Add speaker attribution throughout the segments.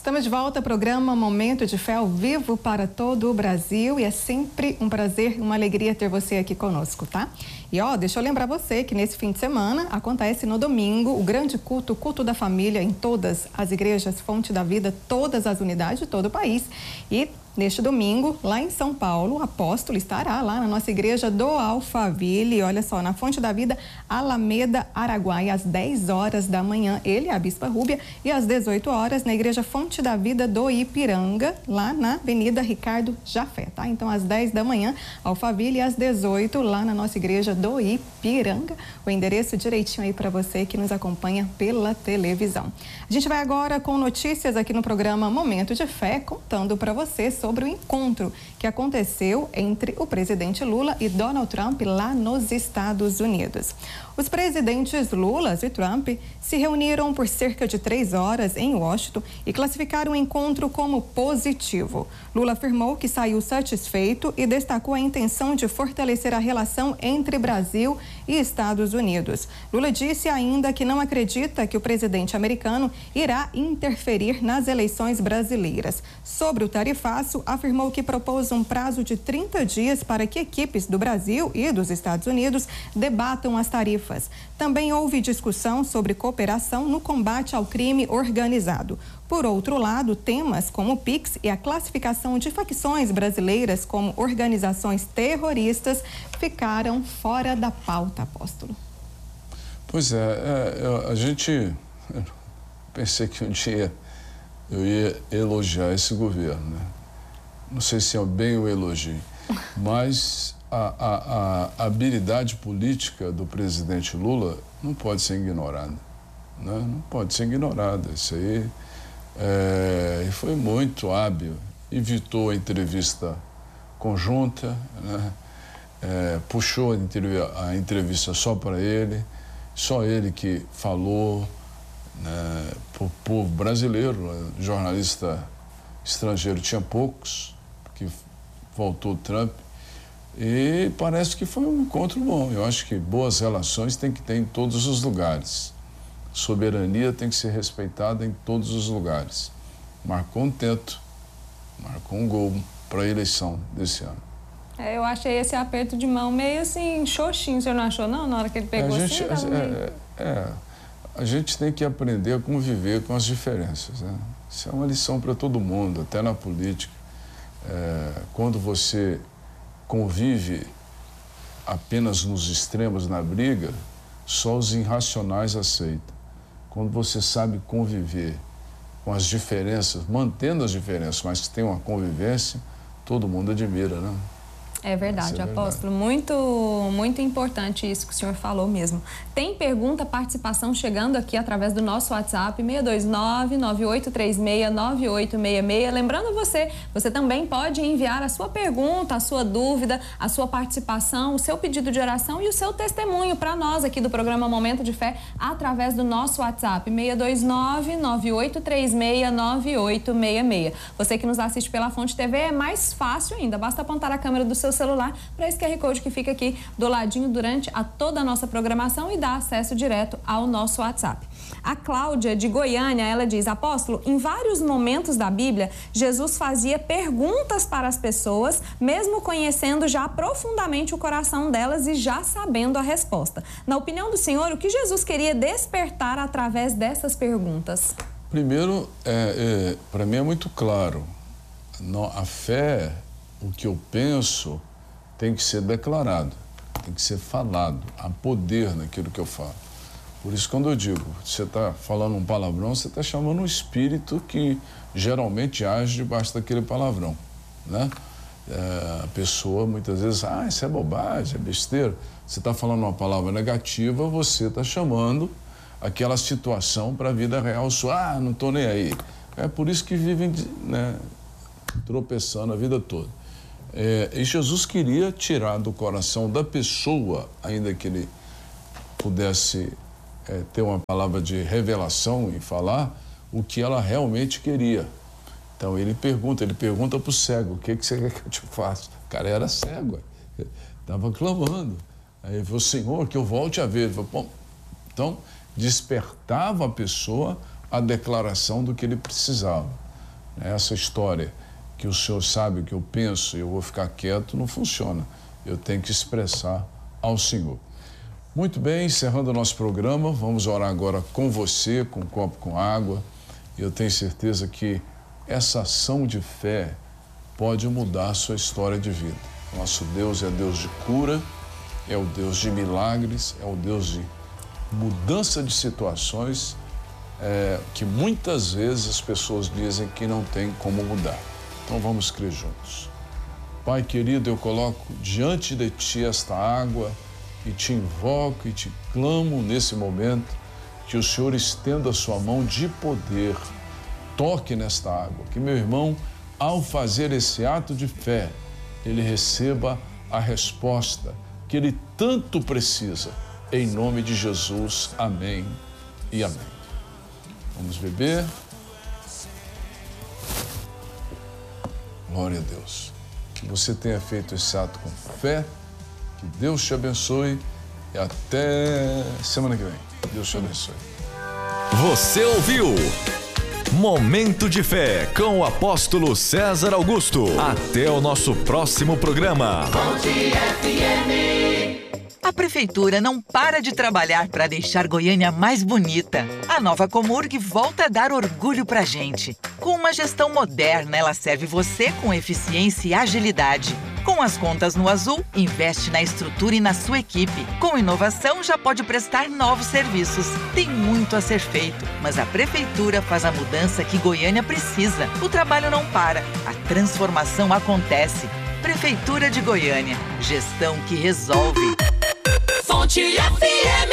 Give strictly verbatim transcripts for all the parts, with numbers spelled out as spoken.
Speaker 1: Estamos de volta ao programa Momento de Fé ao vivo para todo o Brasil e é sempre um prazer, uma alegria ter você aqui conosco, tá? E ó, deixa eu lembrar você que nesse fim de semana acontece no domingo o grande culto, o culto da família em todas as igrejas Fonte da Vida, todas as unidades de todo o país. E neste domingo, lá em São Paulo, o apóstolo estará lá na nossa igreja do Alphaville, olha só, na Fonte da Vida, Alameda, Araguaia, às dez horas da manhã, ele, a Bispa Rúbia, e às dezoito horas na igreja Fonte da Vida do Ipiranga, lá na Avenida Ricardo Jafé, tá? Então, às dez da manhã, Alphaville, e às dezoito, lá na nossa igreja do Ipiranga. O endereço direitinho aí para você que nos acompanha pela televisão. A gente vai agora com notícias aqui no programa Momento de Fé, contando para você sobre o encontro que aconteceu entre o presidente Lula e Donald Trump lá nos Estados Unidos. Os presidentes Lula e Trump se reuniram por cerca de três horas em Washington e classificaram o encontro como positivo. Lula afirmou que saiu satisfeito e destacou a intenção de fortalecer a relação entre Brasil e Estados Unidos. Lula disse ainda que não acredita que o presidente americano irá interferir nas eleições brasileiras. Sobre o tarifaço, afirmou que propôs um prazo de trinta dias para que equipes do Brasil e dos Estados Unidos debatam as tarifas. Também houve discussão sobre cooperação no combate ao crime organizado. Por outro lado, temas como o Pix e a classificação de facções brasileiras como organizações terroristas ficaram fora da pauta, apóstolo.
Speaker 2: Pois é, é a gente eu pensei que um dia eu ia elogiar esse governo, né? Não sei se é bem o elogio, mas a, a, a habilidade política do presidente Lula não pode ser ignorada, né? Não pode ser ignorada. Isso aí é, foi muito hábil, evitou a entrevista conjunta, né? É, puxou a entrevista só para ele, só ele que falou, né, para o povo brasileiro. Jornalista estrangeiro tinha poucos, que voltou Trump, e parece que foi um encontro bom. Eu acho que boas relações tem que ter em todos os lugares. Soberania tem que ser respeitada em todos os lugares. Marcou um tento, marcou um gol para a eleição desse ano.
Speaker 3: É, eu achei esse aperto de mão meio assim, xoxinho, você não achou não? Na hora que ele pegou
Speaker 2: a gente,
Speaker 3: assim,
Speaker 2: é,
Speaker 3: meio...
Speaker 2: é, é, a gente tem que aprender a conviver com as diferenças, né? Isso é uma lição para todo mundo, até na política. É, quando você convive apenas nos extremos na briga, só os irracionais aceitam. Quando você sabe conviver com as diferenças, mantendo as diferenças, mas que tem uma convivência, todo mundo admira, né?
Speaker 3: É verdade,
Speaker 2: é
Speaker 3: apóstolo.
Speaker 2: verdade.
Speaker 3: Muito, muito importante isso que o senhor falou mesmo. Tem pergunta, participação chegando aqui através do nosso WhatsApp, seis dois nove, nove oito três seis, nove oito seis seis. Lembrando você, você também pode enviar a sua pergunta, a sua dúvida, a sua participação, o seu pedido de oração e o seu testemunho para nós aqui do programa Momento de Fé através do nosso WhatsApp, seis dois nove, nove oito três seis, nove oito seis seis. Você que nos assiste pela Fonte T V é mais fácil ainda, basta apontar a câmera do seu celular para esse Q R Code que fica aqui do ladinho durante a toda a nossa programação e dá acesso direto ao nosso WhatsApp. A Cláudia de Goiânia, ela diz: apóstolo, em vários momentos da Bíblia, Jesus fazia perguntas para as pessoas, mesmo conhecendo já profundamente o coração delas e já sabendo a resposta. Na opinião do senhor, o que Jesus queria despertar através dessas perguntas?
Speaker 2: Primeiro, é, é, para mim é muito claro, a fé, o que eu penso, tem que ser declarado, tem que ser falado, há poder naquilo que eu falo. Por isso, quando eu digo, você está falando um palavrão, você está chamando um espírito que geralmente age debaixo daquele palavrão, né? É, a pessoa muitas vezes, ah, isso é bobagem, é besteira. Você está falando uma palavra negativa, você está chamando aquela situação para a vida real sua. Ah, não estou nem aí. É por isso que vivem, né, tropeçando a vida toda. É, e Jesus queria tirar do coração da pessoa, ainda que ele pudesse é, ter uma palavra de revelação e falar o que ela realmente queria. Então ele pergunta, ele pergunta para o cego: o que, que você quer que eu te faça? O cara era cego, estava clamando. Aí ele falou: Senhor, que eu volte a ver. Ele falou: bom, então despertava a pessoa a declaração do que ele precisava. Essa história que o Senhor sabe o que eu penso e eu vou ficar quieto não funciona. Eu tenho que expressar ao Senhor. Muito bem, encerrando o nosso programa, vamos orar agora com você, com um copo com água. E eu tenho certeza que essa ação de fé pode mudar a sua história de vida. Nosso Deus é Deus de cura, é o Deus de milagres, é o Deus de mudança de situações é, que muitas vezes as pessoas dizem que não tem como mudar. Então vamos crer juntos. Pai querido, eu coloco diante de Ti esta água e Te invoco e Te clamo nesse momento que o Senhor estenda a Sua mão de poder, toque nesta água, que meu irmão, ao fazer esse ato de fé, ele receba a resposta que ele tanto precisa. Em nome de Jesus, amém e amém. Vamos beber. Glória a Deus. Que você tenha feito esse ato com fé, que Deus te abençoe e até semana que vem. Deus te abençoe.
Speaker 4: Você ouviu Momento de Fé com o apóstolo César Augusto. Até o nosso próximo programa.
Speaker 5: A Prefeitura não para de trabalhar para deixar Goiânia mais bonita. A nova Comurg volta a dar orgulho pra gente. Com uma gestão moderna, ela serve você com eficiência e agilidade. Com as contas no azul, investe na estrutura e na sua equipe. Com inovação, já pode prestar novos serviços. Tem muito a ser feito, mas a Prefeitura faz a mudança que Goiânia precisa. O trabalho não para, a transformação acontece. Prefeitura de Goiânia, gestão que resolve.
Speaker 6: Fonte F M.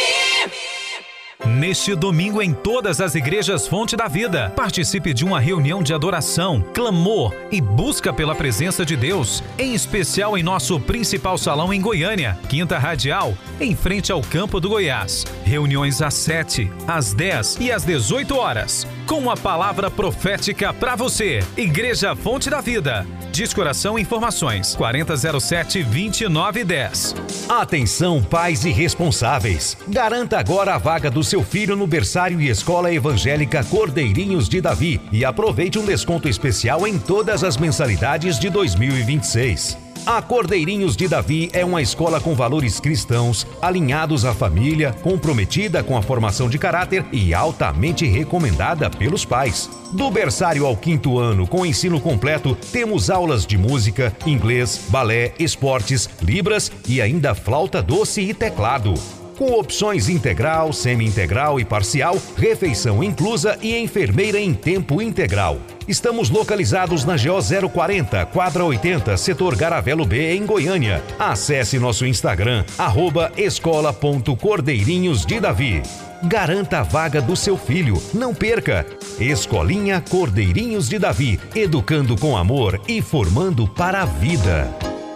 Speaker 7: Neste domingo, em todas as igrejas Fonte da Vida, participe de uma reunião de adoração, clamor e busca pela presença de Deus, em especial em nosso principal salão em Goiânia, Quinta Radial, em frente ao Campo do Goiás. Reuniões às sete, às dez e às dezoito horas, com uma palavra profética para você. Igreja Fonte da Vida. Descoração e informações quarenta zero sete, vinte e nove dez.
Speaker 8: Atenção, pais e responsáveis. Garanta agora a vaga do seu filho no berçário e escola evangélica Cordeirinhos de Davi e aproveite um desconto especial em todas as mensalidades de dois mil e vinte e seis. A Cordeirinhos de Davi é uma escola com valores cristãos, alinhados à família, comprometida com a formação de caráter e altamente recomendada pelos pais. Do berçário ao quinto ano, com ensino completo, temos aulas de música, inglês, balé, esportes, libras e ainda flauta doce e teclado. Com opções integral, semi-integral e parcial, refeição inclusa e enfermeira em tempo integral. Estamos localizados na G O zero quarenta, quadra oitenta, setor Garavelo B, em Goiânia. Acesse nosso Instagram, arroba escola.cordeirinhos de Davi. Garanta a vaga do seu filho, não perca! Escolinha Cordeirinhos de Davi, educando com amor e formando para a vida.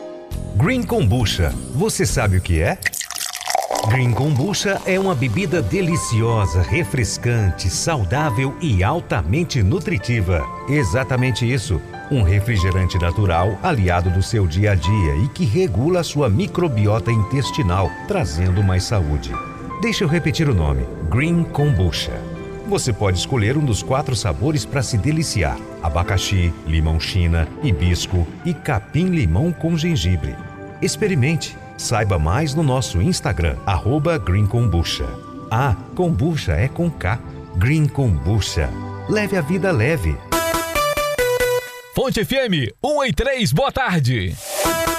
Speaker 8: Green Kombucha, você sabe o que é? Green Kombucha é uma bebida deliciosa, refrescante, saudável e altamente nutritiva. Exatamente isso, um refrigerante natural aliado do seu dia a dia e que regula a sua microbiota intestinal, trazendo mais saúde. Deixa eu repetir o nome, Green Kombucha. Você pode escolher um dos quatro sabores para se deliciar: abacaxi, limão china, hibisco e capim-limão com gengibre. Experimente! Saiba mais no nosso Instagram, arroba Green Kombucha. Ah, kombucha é com K. Green Kombucha. Leve a vida leve.
Speaker 7: Fonte F M, um em três, boa tarde.